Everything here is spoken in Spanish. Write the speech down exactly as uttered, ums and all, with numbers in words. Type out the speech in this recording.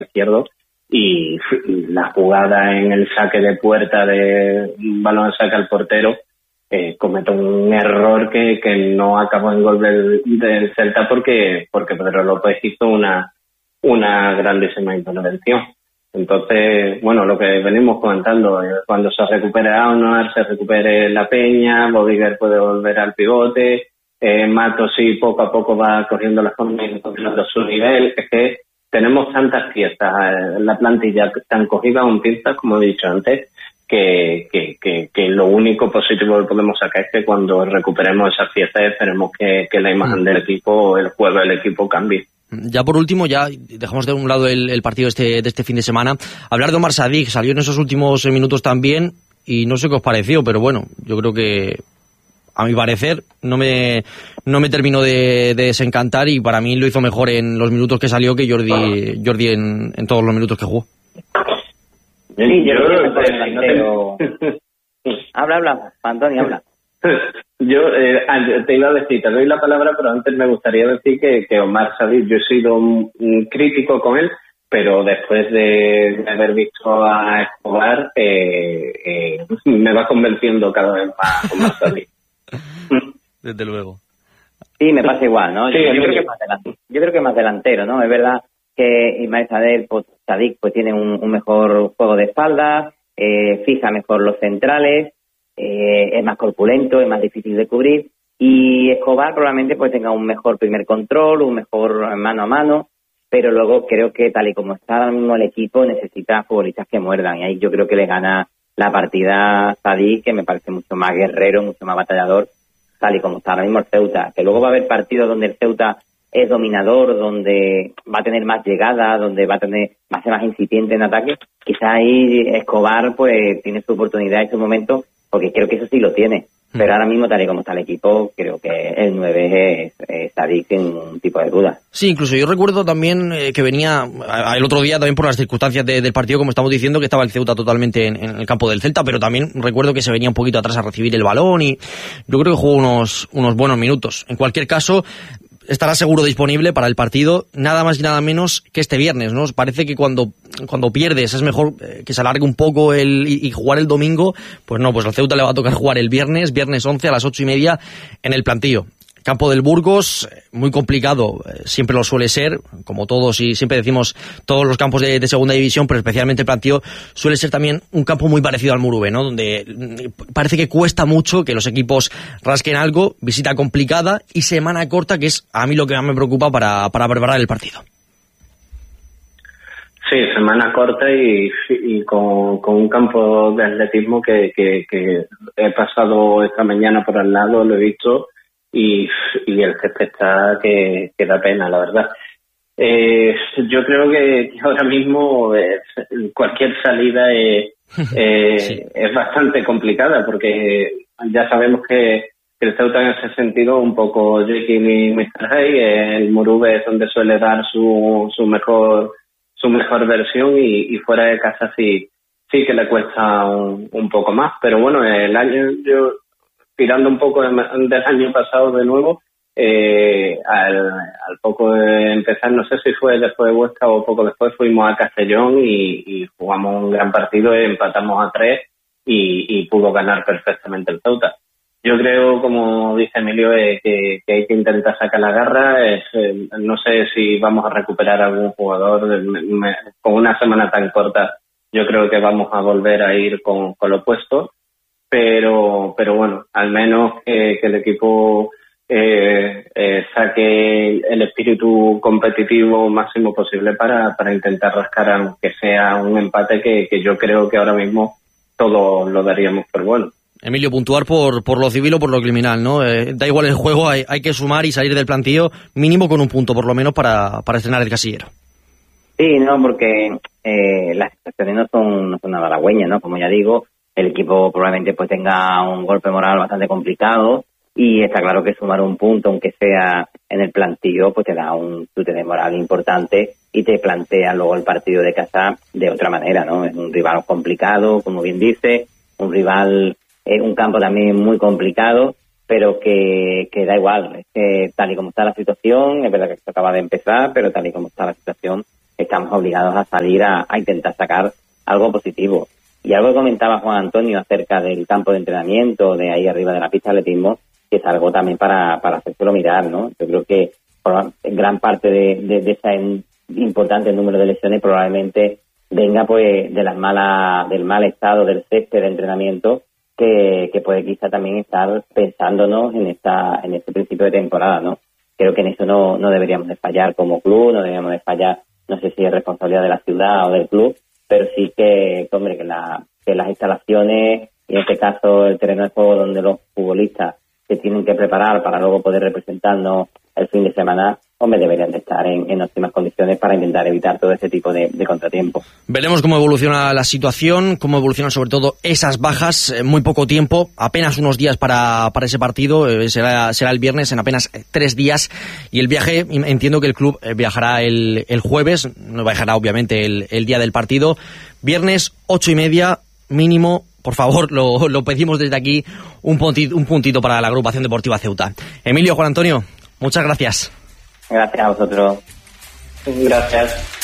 izquierdo, y la jugada en el saque de puerta de un balón de saque al portero, eh, comete un error que, que no acabó en gol del, del Celta porque porque Pedro López hizo una una grandísima intervención. Entonces, bueno, lo que venimos comentando, eh, cuando se recupere Aunar, se recupere La Peña, Bodiger puede volver al pivote, eh, Matos sí poco a poco va cogiendo la forma y encontrando su nivel. Es que tenemos tantas piezas en eh, la plantilla tan cogida con pinzas, como he dicho antes, que, que, que, que lo único positivo que podemos sacar es que cuando recuperemos esas piezas esperemos que, que la imagen del equipo, el juego del equipo cambie. Ya por último, ya dejamos de un lado el, el partido este, de este fin de semana. Hablar de Omar Sadik, salió en esos últimos minutos también y no sé qué os pareció, pero bueno, yo creo que a mi parecer no me no me terminó de, de desencantar y para mí lo hizo mejor en los minutos que salió que Jordi, Jordi en, en todos los minutos que jugó. Sí, yo creo que delantero. Habla, habla, Antonio, habla. Yo eh, te iba a decir, te doy la palabra, pero antes me gustaría decir que, que Omar Sadik, yo he sido un, un crítico con él, pero después de, de haber visto a Escobar, eh, eh, me va convenciendo cada vez más Omar Sadik. Desde luego. Sí, me pasa igual, ¿no? Sí, yo, yo, sí. creo que más delantero, yo creo que más delantero, ¿no? Es verdad que Ismael Sadik pues, Sadik, pues tiene un, un mejor juego de espaldas, eh, fija mejor los centrales, eh, es más corpulento, es más difícil de cubrir, y Escobar probablemente pues tenga un mejor primer control, un mejor mano a mano, pero luego creo que tal y como está ahora mismo el equipo necesita futbolistas que muerdan, y ahí yo creo que le gana la partida Sadik, que me parece mucho más guerrero, mucho más batallador, tal y como está ahora mismo el Ceuta, que luego va a haber partidos donde el Ceuta es dominador, donde va a tener más llegada, donde va a tener va a ser más incipiente en ataque. Quizá ahí Escobar pues tiene su oportunidad y su momento, porque creo que eso sí lo tiene. Pero ahora mismo, tal y como está el equipo, creo que el nueve es, es Sadik sin ningún tipo de duda. Sí, incluso yo recuerdo también eh, que venía a, el otro día, también por las circunstancias de, del partido, como estamos diciendo, que estaba el Ceuta totalmente en, en el campo del Celta, pero también recuerdo que se venía un poquito atrás a recibir el balón y yo creo que jugó unos, unos buenos minutos. En cualquier caso, estará seguro disponible para el partido, nada más y nada menos que este viernes, ¿no? Parece que cuando, cuando pierdes es mejor que se alargue un poco el, y, y jugar el domingo, pues no, pues al Ceuta le va a tocar jugar el viernes, viernes once a las ocho y media en el Plantío. Campo del Burgos, muy complicado, siempre lo suele ser, como todos y siempre decimos todos los campos de, de segunda división, pero especialmente el Plantío suele ser también un campo muy parecido al Murube, ¿no? Donde parece que cuesta mucho que los equipos rasquen algo, visita complicada y semana corta, que es a mí lo que más me preocupa para, para preparar el partido. Sí, semana corta y, y con, con un campo de atletismo que, que, que he pasado esta mañana por al lado, lo he visto. Y, y el césped está que, que da pena, la verdad. Eh, yo creo que ahora mismo eh, cualquier salida es, eh, sí. es bastante complicada porque ya sabemos que el Ceuta en ese sentido un poco Jekyll y mister Hyde, el Murube es donde suele dar su, su mejor su mejor versión y, y fuera de casa sí sí que le cuesta un, un poco más, pero bueno, el año yo tirando un poco del año pasado de nuevo, eh, al, al poco de empezar, no sé si fue después de Huesca o poco después, fuimos a Castellón y, y jugamos un gran partido, empatamos a tres y, y pudo ganar perfectamente el Ceuta. Yo creo, como dice Emilio, eh, que, que hay que intentar sacar la garra. Es, eh, no sé si vamos a recuperar a algún jugador me, me, con una semana tan corta. Yo creo que vamos a volver a ir con, con lo opuesto. Pero, pero bueno, al menos que, que el equipo eh, eh, saque el espíritu competitivo máximo posible para, para intentar rascar, aunque sea un empate que, que yo creo que ahora mismo todos lo daríamos por bueno. Emilio, puntuar por, por lo civil o por lo criminal, ¿no? Eh, da igual el juego, hay, hay que sumar y salir del plantillo mínimo con un punto, por lo menos, para, para estrenar el casillero. Sí, no, porque eh, las situaciones no son, no son nada halagüeñas, ¿no? Como ya digo, el equipo probablemente pues tenga un golpe moral bastante complicado y está claro que sumar un punto, aunque sea en el plantillo, pues te da un tute de moral importante y te plantea luego el partido de casa de otra manera, ¿no? Es un rival complicado, como bien dice, un rival, eh, un campo también muy complicado, pero que, que da igual, es que tal y como está la situación, es verdad que esto acaba de empezar, pero tal y como está la situación, estamos obligados a salir a, a intentar sacar algo positivo. Y algo que comentaba Juan Antonio acerca del campo de entrenamiento, de ahí arriba de la pista de atletismo, que es algo también para, para hacérselo mirar, ¿no? Yo creo que por gran parte de, de, de ese importante número de lesiones probablemente venga pues de las malas, del mal estado del césped de entrenamiento, que, que puede quizá también estar pensándonos en esta, en este principio de temporada, ¿no? Creo que en eso no, no deberíamos de fallar como club, no deberíamos de fallar, no sé si es responsabilidad de la ciudad o del club, pero sí que, hombre, que, la, que las instalaciones, y en este caso el terreno de juego donde los futbolistas se tienen que preparar para luego poder representarnos el fin de semana, hombre, deberían de estar en, en óptimas condiciones para intentar evitar todo ese tipo de, de contratiempos. Veremos cómo evoluciona la situación, cómo evolucionan sobre todo esas bajas en muy poco tiempo, apenas unos días para, para ese partido, eh, será, será el viernes, en apenas tres días, y el viaje, entiendo que el club viajará el, el jueves, no viajará obviamente el, el día del partido, viernes ocho y media mínimo. Por favor, lo, lo pedimos desde aquí, un puntito, un puntito para la agrupación deportiva Ceuta. Emilio, Juan Antonio, muchas gracias. Gracias a vosotros. Gracias.